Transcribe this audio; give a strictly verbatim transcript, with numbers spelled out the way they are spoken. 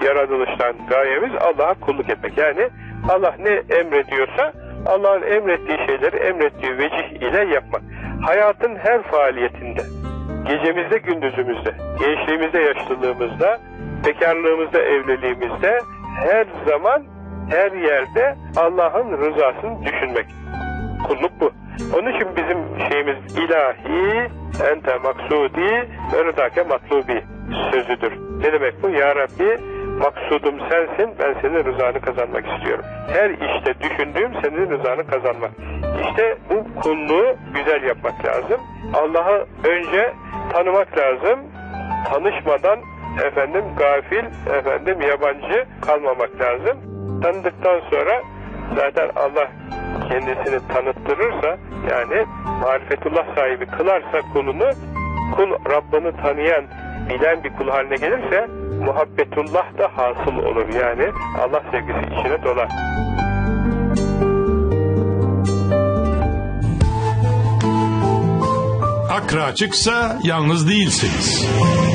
yaratılıştan gayemiz Allah'a kulluk etmek. Yani Allah ne emrediyorsa Allah'ın emrettiği şeyleri emrettiği vecih ile yapmak. Hayatın her faaliyetinde, gecemizde, gündüzümüzde, gençliğimizde, yaşlılığımızda, bekarlığımızda, evliliğimizde, her zaman, her yerde Allah'ın rızasını düşünmek. Kulluk bu. Onun için bizim şeyimiz ilahi, ente maksudi, ve rıdake matlubi sözüdür. Ne demek bu? Ya Rabbi, maksudum sensin, ben senin rızanı kazanmak istiyorum. Her işte düşündüğüm senin rızanı kazanmak. İşte bu kulluğu güzel yapmak lazım. Allah'ı önce tanımak lazım. Tanışmadan efendim gafil, efendim yabancı kalmamak lazım. Tanıdıktan sonra zaten Allah kendisini tanıttırırsa, yani marifetullah sahibi kılarsa kulunu, kul Rabbini tanıyan, bilen bir kul haline gelirse muhabbetullah da hasıl olur. Yani Allah sevgisi içine dolar. Akra açıksa yalnız değilsiniz.